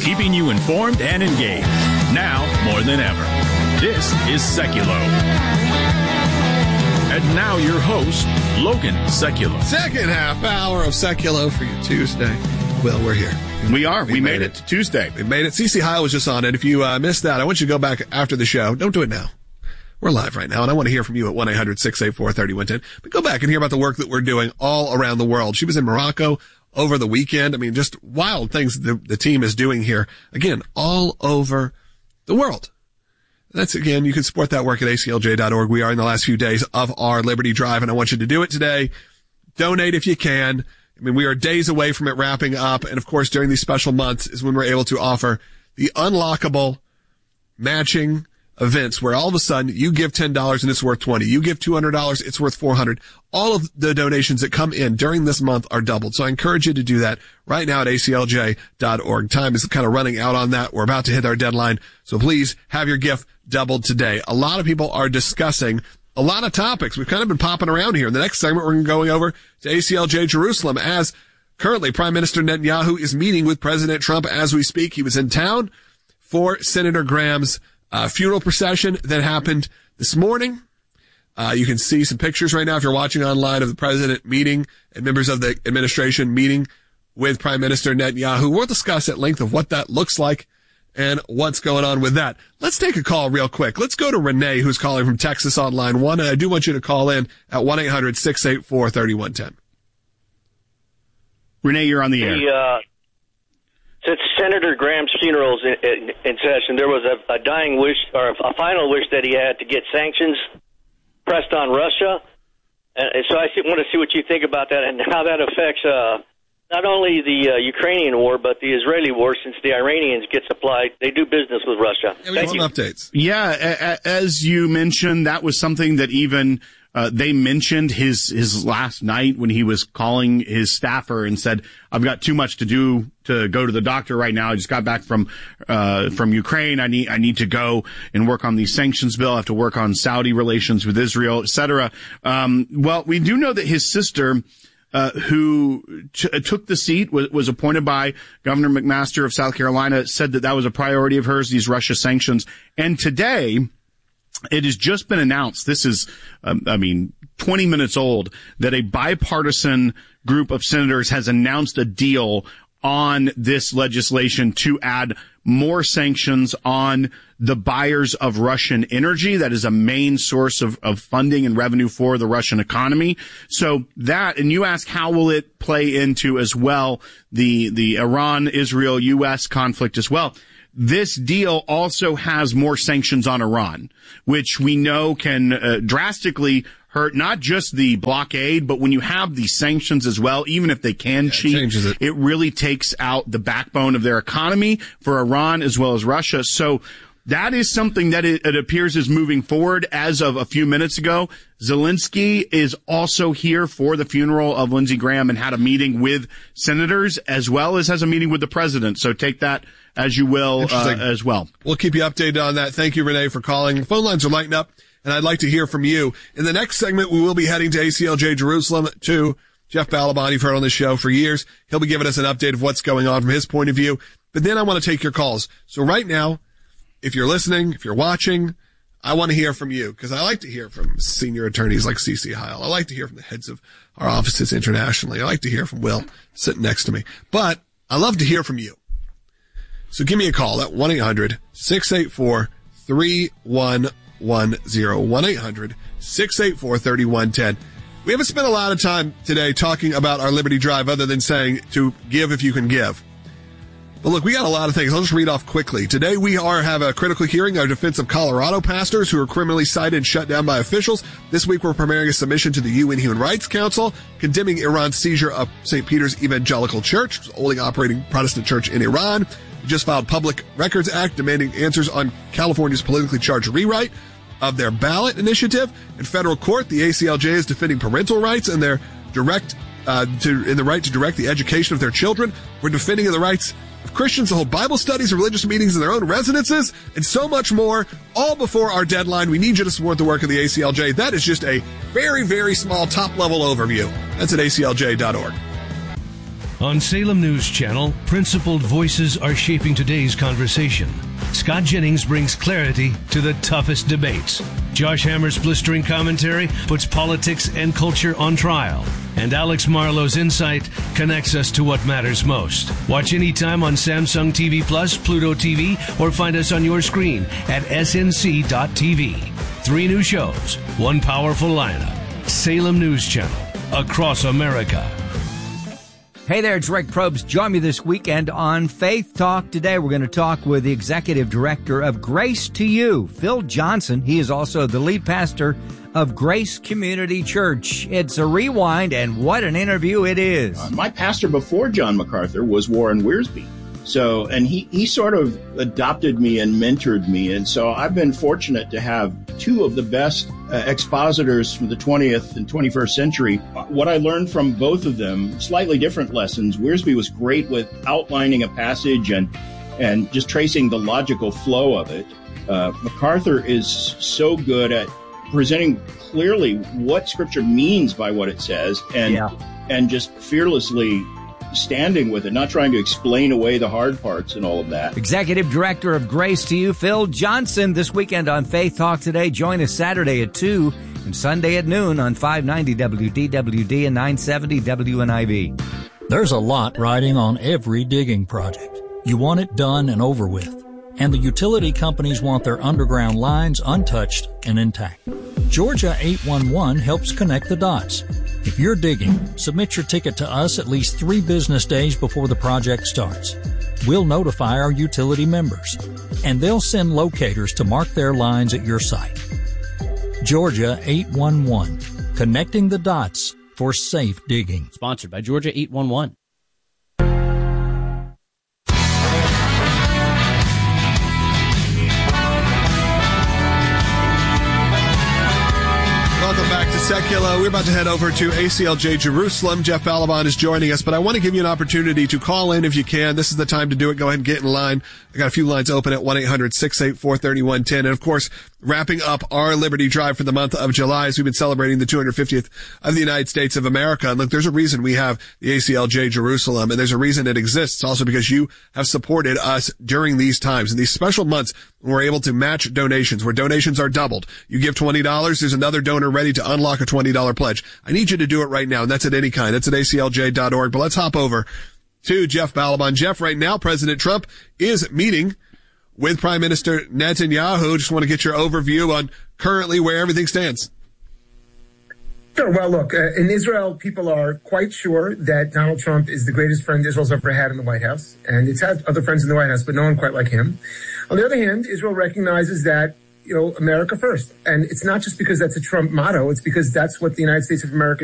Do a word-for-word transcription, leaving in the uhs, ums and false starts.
keeping you informed and engaged. Now more than ever. This is Seculo. And now your host, Logan Seculo. Second half hour of Seculo for you Tuesday. Well, we're here. We are. We, we made, made it. it. Tuesday. We made it. Cece Heil was just on it. If you uh, missed that, I want you to go back after the show. Don't do it now. We're live right now, and I want to hear from you at one eight hundred six eight four three one one zero. But go back and hear about the work that we're doing all around the world. She was in Morocco over the weekend. I mean, just wild things the, the team is doing here. Again, all over the world. That's, again, you can support that work at A C L J dot org. We are in the last few days of our Liberty Drive, and I want you to do it today. Donate if you can. I mean, we are days away from it wrapping up, and of course, during these special months is when we're able to offer the unlockable matching events where all of a sudden you give ten dollars and it's worth twenty dollars. You give two hundred dollars, it's worth four hundred dollars. All of the donations that come in during this month are doubled. So I encourage you to do that right now at A C L J dot org. Time is kind of running out on that. We're about to hit our deadline. So please have your gift doubled today. A lot of people are discussing a lot of topics. We've kind of been popping around here. In the next segment, we're going to go over to A C L J Jerusalem as currently Prime Minister Netanyahu is meeting with President Trump as we speak. He was in town for Senator Graham's Uh, funeral procession that happened this morning. Uh, you can see some pictures right now if you're watching online of the president meeting and members of the administration meeting with Prime Minister Netanyahu. We'll discuss at length of what that looks like and what's going on with that. Let's take a call real quick. Let's go to Renee, who's calling from Texas on line one. And I do want you to call in at one eight hundred six eight four three one one zero. Renee, you're on the air. The, uh, Since Senator Graham's funeral's in, in, in session, there was a, a dying wish, or a final wish that he had to get sanctions pressed on Russia. And, and so I see, want to see what you think about that and how that affects uh, not only the uh, Ukrainian war, but the Israeli war, since the Iranians get supplied. They do business with Russia. Yeah, we Thank have you. some updates. Yeah, a- a- as you mentioned, that was something that even Uh, they mentioned his, his last night when he was calling his staffer and said, I've got too much to do to go to the doctor right now. I just got back from, uh, from Ukraine. I need, I need to go and work on the sanctions bill. I have to work on Saudi relations with Israel, et cetera. Um, well, we do know that his sister, uh, who t- took the seat was, was appointed by Governor McMaster of South Carolina, said that that was a priority of hers, these Russia sanctions. And today, it has just been announced, this is, um, I mean, twenty minutes old, that a bipartisan group of senators has announced a deal on this legislation to add more sanctions on the buyers of Russian energy. That is a main source of, of funding and revenue for the Russian economy. So that, and you ask how will it play into as well the, the Iran, Israel, U S conflict as well. This deal also has more sanctions on Iran, which we know can uh, drastically hurt not just the blockade, but when you have these sanctions as well, even if they can yeah, cheat, it. it really takes out the backbone of their economy for Iran as well as Russia. So that is something that it, it appears is moving forward. As of a few minutes ago, Zelensky is also here for the funeral of Lindsey Graham and had a meeting with senators as well as has a meeting with the president. So take that as you will uh, as well. We'll keep you updated on that. Thank you, Renee, for calling. The phone lines are lighting up, and I'd like to hear from you. In the next segment, we will be heading to A C L J Jerusalem to Jeff Balaban. You've heard on this show for years. He'll be giving us an update of what's going on from his point of view. But then I want to take your calls. So right now, if you're listening, if you're watching, I want to hear from you because I like to hear from senior attorneys like Cece Heil. I like to hear from the heads of our offices internationally. I like to hear from Will sitting next to me. But I love to hear from you. So give me a call at one eight hundred six eight four three one one zero. one eight hundred six eight four three one one zero. We haven't spent a lot of time today talking about our Liberty Drive other than saying to give if you can give. But look, we got a lot of things. I'll just read off quickly. Today we are have a critical hearing on defense of Colorado pastors who are criminally cited and shut down by officials. This week we're preparing a submission to the U N Human Rights Council condemning Iran's seizure of Saint Peter's Evangelical Church, the only operating Protestant church in Iran. We just filed Public Records Act demanding answers on California's politically charged rewrite of their ballot initiative. In federal court, the A C L J is defending parental rights and their direct uh, to in the right to direct the education of their children. We're defending the rights of Christians to hold Bible studies and religious meetings in their own residences, and so much more, all before our deadline. We need you to support the work of the A C L J. That is just a very, very small top-level overview. That's at A C L J dot org. On Salem News Channel, principled voices are shaping today's conversation. Scott Jennings brings clarity to the toughest debates. Josh Hammer's blistering commentary puts politics and culture on trial. And Alex Marlowe's insight connects us to what matters most. Watch anytime on Samsung T V Plus, Pluto T V, or find us on your screen at S N C dot T V. Three new shows, one powerful lineup. Salem News Channel, across America. Hey there, it's Rick Probst. Join me this weekend on Faith Talk. Today we're going to talk with the Executive Director of Grace to You, Phil Johnson. He is also the lead pastor of Grace Community Church. It's a rewind, and what an interview it is. Uh, my pastor before John MacArthur was Warren Wiersbe. So, and he, he sort of adopted me and mentored me. And so I've been fortunate to have two of the best uh, expositors from the twentieth and twenty-first century. What I learned from both of them, slightly different lessons. Wiersbe was great with outlining a passage and, and just tracing the logical flow of it. Uh, MacArthur is so good at presenting clearly what Scripture means by what it says and, yeah. and just fearlessly standing with it, not trying to explain away the hard parts and all of that. Executive Director of Grace to You, Phil Johnson, this weekend on Faith Talk Today. Join us Saturday at two and Sunday at noon on five ninety W D W D and nine seventy W N I V. There's a lot riding on every digging project. You want it done and over with. And the utility companies want their underground lines untouched and intact. Georgia eight one one helps connect the dots. If you're digging, submit your ticket to us at least three business days before the project starts. We'll notify our utility members, and they'll send locators to mark their lines at your site. Georgia eight one one, connecting the dots for safe digging. Sponsored by Georgia eight one one. Welcome back to Secular. We're about to head over to A C L J Jerusalem. Jeff Balaban is joining us, but I want to give you an opportunity to call in if you can. This is the time to do it. Go ahead and get in line. I got a few lines open at one eight hundred six eight four three one one zero. And of course, wrapping up our Liberty Drive for the month of July as we've been celebrating the two hundred fiftieth of the United States of America. And look, there's a reason we have the A C L J Jerusalem, and there's a reason it exists also because you have supported us during these times. In these special months, we're able to match donations where donations are doubled. You give twenty dollars, there's another donor ready to unlock a twenty dollars pledge. I need you to do it right now, and that's at any kind. That's at A C L J dot org. But let's hop over to Jeff Balaban. Jeff, right now, President Trump is meeting with Prime Minister Netanyahu. Just want to get your overview on currently where everything stands. Sure. Well, look, uh, in Israel, people are quite sure that Donald Trump is the greatest friend Israel's ever had in the White House. And it's had other friends in the White House, but no one quite like him. On the other hand, Israel recognizes that, you know, America first. And it's not just because that's a Trump motto. It's because that's what the United States of America